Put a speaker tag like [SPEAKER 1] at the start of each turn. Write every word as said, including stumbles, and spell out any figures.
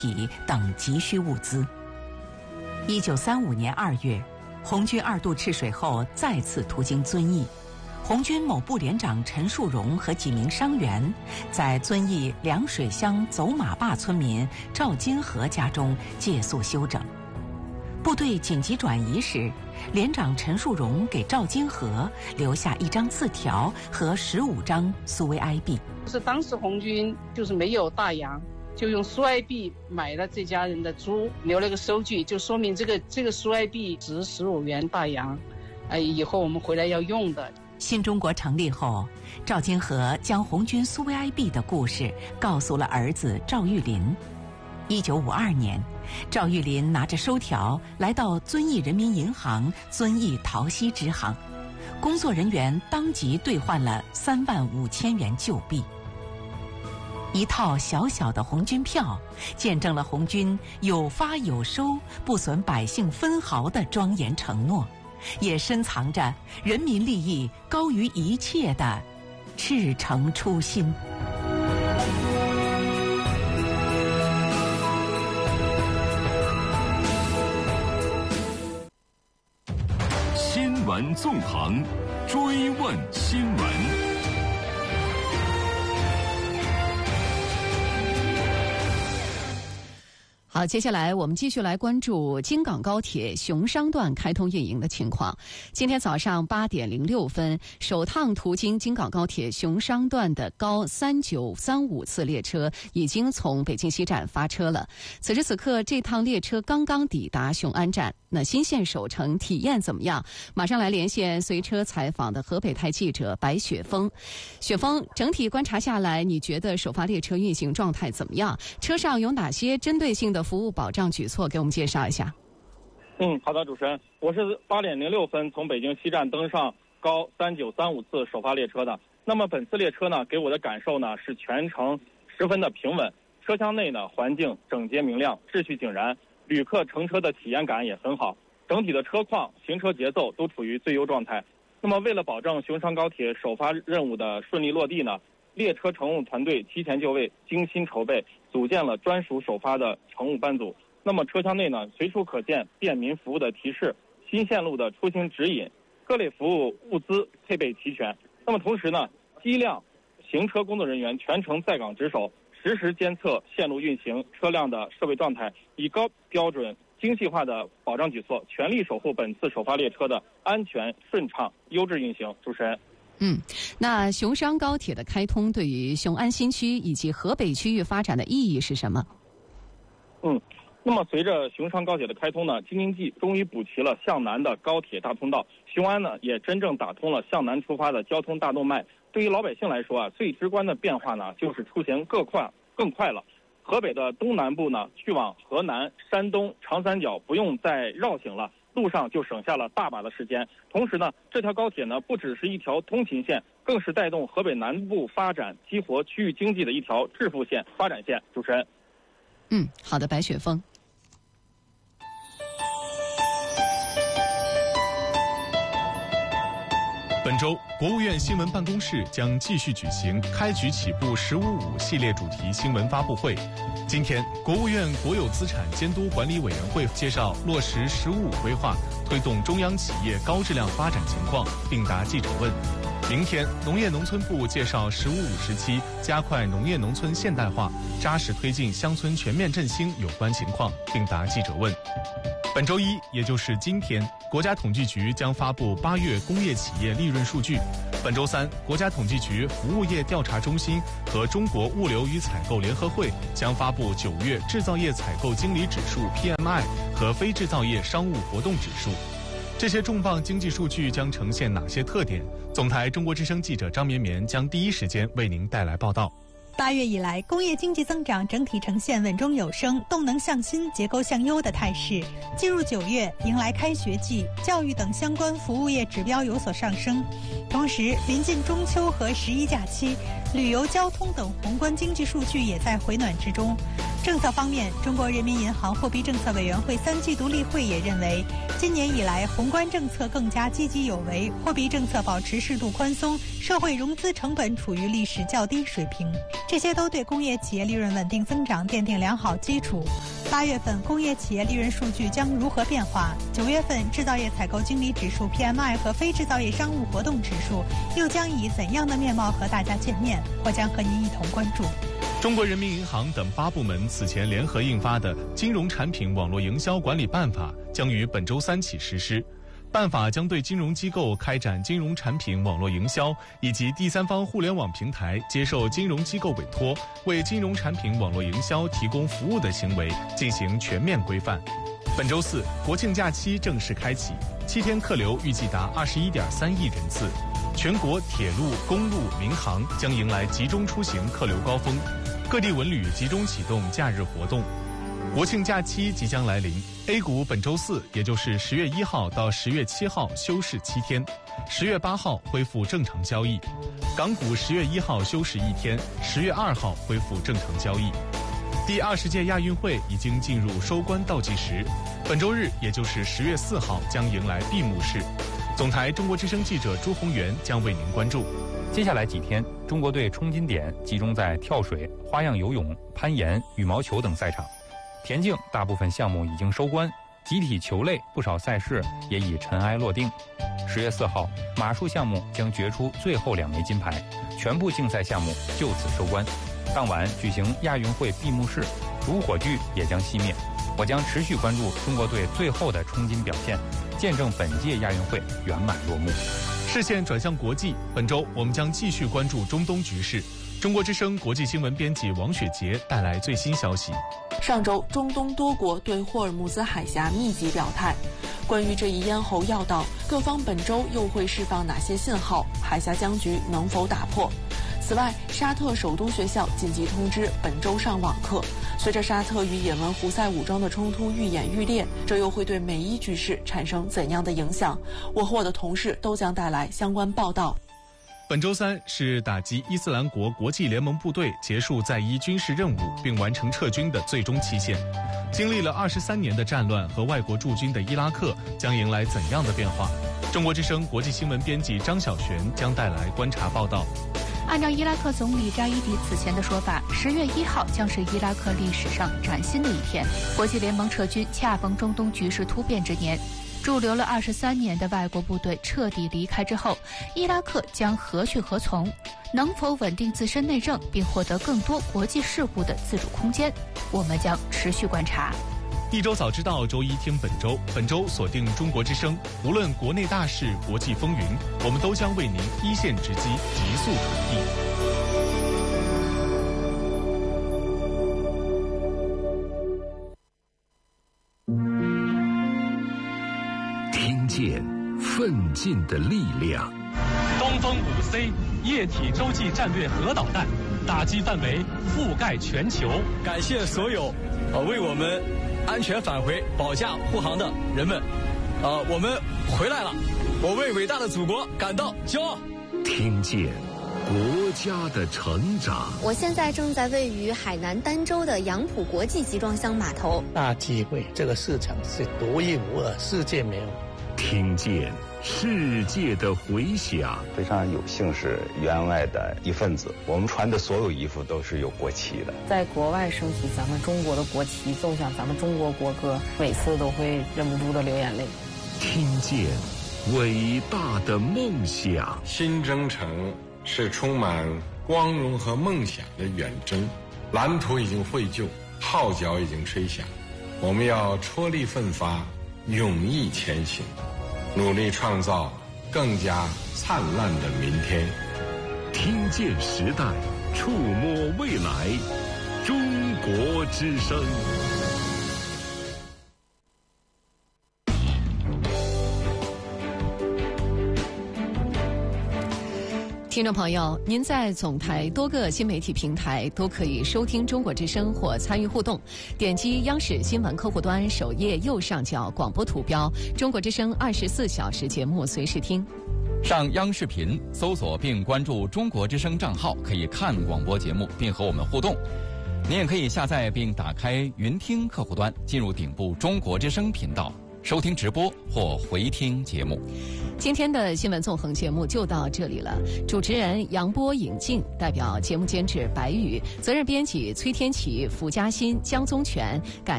[SPEAKER 1] 体等急需物资。一九三五年二月，红军二度赤水后再次途经遵义，红军某部连长陈树荣和几名伤员在遵义凉水乡走马坝村民赵金河家中借宿休整。部队紧急转移时，连长陈树荣给赵金河留下一张字条和十五张苏维埃币。
[SPEAKER 2] 是当时红军就是没有大洋，就用苏埃币买了这家人的猪，留了个收据，就说明这个这个苏埃币值十五元大洋，哎，以后我们回来要用的。
[SPEAKER 1] 新中国成立后，赵金河将红军苏维埃币的故事告诉了儿子赵玉林。一九五二年，赵玉林拿着收条来到遵义人民银行遵义桃溪支行，工作人员当即兑换了三万五千元旧币。一套小小的红军票，见证了红军有发有收、不损百姓分毫的庄严承诺，也深藏着人民利益高于一切的赤诚初心。
[SPEAKER 3] 新闻纵横，追问新闻。
[SPEAKER 4] 好，接下来我们继续来关注京港高铁熊商段开通运营的情况。今天早上八点零六分，首趟途经京港高铁熊商段的高三九三五次列车已经从北京西站发车了。此时此刻，这趟列车刚刚抵达雄安站。那新线首程体验怎么样？马上来连线随车采访的河北台记者白雪峰。雪峰，整体观察下来，你觉得首发列车运行状态怎么样？车上有哪些针对性的服务保障举措？给我们介绍一下。
[SPEAKER 5] 嗯，好的，主持人，我是八点零六分从北京西站登上高三九三五次首发列车的。那么本次列车呢，给我的感受呢是全程十分的平稳，车厢内呢环境整洁明亮，秩序井然。旅客乘车的体验感也很好，整体的车况、行车节奏都处于最优状态。那么，为了保证熊商高铁首发任务的顺利落地呢，列车乘务团队提前就位，精心筹备，组建了专属首发的乘务班组。那么，车厢内呢，随处可见便民服务的提示、新线路的出行指引，各类服务物资配备齐全。那么，同时呢，机辆、行车工作人员全程在岗值守。实时监测线路运行、车辆的设备状态，以高标准、精细化的保障举措，全力守护本次首发列车的安全、顺畅、优质运行。主持人，
[SPEAKER 4] 嗯，那熊商高铁的开通对于雄安新区以及河北区域发展的意义是什么？
[SPEAKER 5] 嗯，那么随着熊商高铁的开通呢，京津冀终于补齐了向南的高铁大通道，雄安呢也真正打通了向南出发的交通大动脉。对于老百姓来说啊，最直观的变化呢，就是出行更快更快了。河北的东南部呢，去往河南、山东、长三角不用再绕行了，路上就省下了大把的时间。同时呢，这条高铁呢，不只是一条通勤线，更是带动河北南部发展、激活区域经济的一条致富线、发展线。主持人，
[SPEAKER 4] 嗯，好的，白雪峰。
[SPEAKER 6] 本周，国务院新闻办公室将继续举行开局起步“十五五”系列主题新闻发布会。今天，国务院国有资产监督管理委员会介绍落实“十五五”规划，推动中央企业高质量发展情况，并答记者问。明天，农业农村部介绍“十五五”时期加快农业农村现代化、扎实推进乡村全面振兴有关情况，并答记者问。本周一，也就是今天，国家统计局将发布八月工业企业利润数据。本周三，国家统计局服务业调查中心和中国物流与采购联合会将发布九月制造业采购经理指数 P M I 和非制造业商务活动指数。这些重磅经济数据将呈现哪些特点？总台中国之声记者张绵绵将第一时间为您带来报道。
[SPEAKER 7] 八月以来，工业经济增长整体呈现稳中有升、动能向新、结构向优的态势。进入九月，迎来开学季，教育等相关服务业指标有所上升。同时，临近中秋和十一假期，旅游、交通等宏观经济数据也在回暖之中。 政策方面，中国人民银行货币政策委员会三季度例会也认为，今年以来宏观政策更加积极有为，货币政策保持适度宽松，社会融资成本处于历史较低水平，这些都对工业企业利润稳定增长奠定良好基础。八月份工业企业利润数据将如何变化？九月份制造业采购经理指数 P M I 和非制造业商务活动指数又将以怎样的面貌和大家见面？我将和您一同关注。
[SPEAKER 6] 中国人民银行等八部门此前联合印发的《金融产品网络营销管理办法》将于本周三起实施。办法将对金融机构开展金融产品网络营销以及第三方互联网平台接受金融机构委托为金融产品网络营销提供服务的行为进行全面规范。本周四，国庆假期正式开启，七天客流预计达二十一点三亿人次，全国铁路、公路、民航将迎来集中出行客流高峰，各地文旅集中启动假日活动。国庆假期即将来临 ，A 股本周四，也就是十月一号到十月七号休市七天，十月八号恢复正常交易。港股十月一号休市一天，十月二号恢复正常交易。第二十届亚运会已经进入收官倒计时，本周日，也就是十月四号将迎来闭幕式。总台中国之声记者朱宏元将为您关注。
[SPEAKER 8] 接下来几天，中国队冲金点集中在跳水、花样游泳、攀岩、羽毛球等赛场。田径大部分项目已经收官，集体球类不少赛事也已尘埃落定。十月四号，马术项目将决出最后两枚金牌，全部竞赛项目就此收官。当晚举行亚运会闭幕式，主火炬也将熄灭。我将持续关注中国队最后的冲金表现，见证本届亚运会圆满落幕。
[SPEAKER 6] 视线转向国际，本周我们将继续关注中东局势。中国之声国际新闻编辑王雪杰带来最新消息。
[SPEAKER 9] 上周，中东多国对霍尔木兹海峡密集表态。关于这一咽喉要道，各方本周又会释放哪些信号？海峡僵局能否打破？此外，沙特首都学校紧急通知本周上网课。随着沙特与也门胡塞武装的冲突愈演愈烈，这又会对美伊局势产生怎样的影响？我和我的同事都将带来相关报道。
[SPEAKER 6] 本周三是打击伊斯兰国国际联盟部队结束在伊军事任务并完成撤军的最终期限。经历了二十三年的战乱和外国驻军的伊拉克将迎来怎样的变化？中国之声国际新闻编辑张晓璇将带来观察报道。
[SPEAKER 10] 按照伊拉克总理扎伊迪此前的说法，十月一号将是伊拉克历史上崭新的一天。国际联盟撤军恰逢中东局势突变之年。驻留了二十三年的外国部队彻底离开之后，伊拉克将何去何从？能否稳定自身内政，并获得更多国际事务的自主空间？我们将持续观察。
[SPEAKER 6] 一周早知道，周一听本周。本周锁定中国之声，无论国内大事、国际风云，我们都将为您一线直击，急速传递。
[SPEAKER 3] 见奋进的力量。
[SPEAKER 11] 东风五 C 液体洲际战略核导弹，打击范围覆盖全球。
[SPEAKER 12] 感谢所有呃为我们安全返回保驾护航的人们，呃，我们回来了，我为伟大的祖国感到骄傲。
[SPEAKER 3] 听见国家的成长。
[SPEAKER 13] 我现在正在位于海南儋州的杨浦国际集装箱码头。
[SPEAKER 14] 大机会，这个市场是独一无二，世界没有。
[SPEAKER 3] 听见世界的回响。
[SPEAKER 15] 非常有幸是员外的一份子，我们穿的所有衣服都是有国旗的。
[SPEAKER 16] 在国外升起咱们中国的国旗，奏响咱们中国国歌，每次都会忍不住的流眼泪。
[SPEAKER 3] 听见伟大的梦想。
[SPEAKER 17] 新征程是充满光荣和梦想的远征，蓝图已经绘就，号角已经吹响，我们要踔厉奋发，勇毅前行，努力创造更加灿烂的明天。
[SPEAKER 3] 听见时代，触摸未来，中国之声。
[SPEAKER 4] 听众朋友，您在总台多个新媒体平台都可以收听中国之声或参与互动，点击央视新闻客户端首页右上角广播图标，中国之声二十四小时节目随时听。
[SPEAKER 18] 上央视频搜索并关注中国之声账号，可以看广播节目并和我们互动。 您也可以下载并打开云听客户端，进入顶部中国之声频道，收听直播或回听节目。
[SPEAKER 4] 今天的新闻纵横节目就到这里了。主持人杨波、尹静，代表节目监制白宇，责任编辑崔天琪、付嘉欣、江宗全，感